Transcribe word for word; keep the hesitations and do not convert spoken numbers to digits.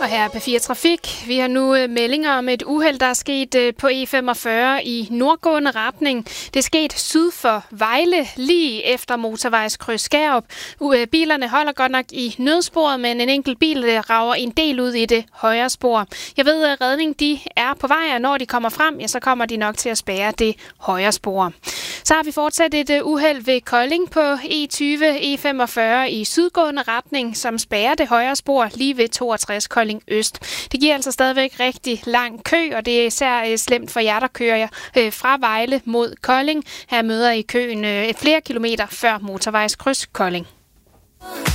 Og her er P fire Trafik. Vi har nu meldinger om et uheld, der er sket på E femogfyrre i nordgående retning. Det er sket syd for Vejle, lige efter motorvejskryds Skærup. Bilerne holder godt nok i nødsporet, men en enkelt bil rager en del ud i det højre spor. Jeg ved, at redning de er på vej, og når de kommer frem, ja, så kommer de nok til at spærre det højre spor. Så har vi fortsat et uheld ved Kolding på E tyve E femogfyrre i sydgående retning, som spærrer det højre spor lige ved toogtres Kolding Øst. Det giver altså stadigvæk rigtig lang kø, og det er især slemt for jer, der kører fra Vejle mod Kolding. Her møder I køen flere kilometer før motorvejskryds Kolding.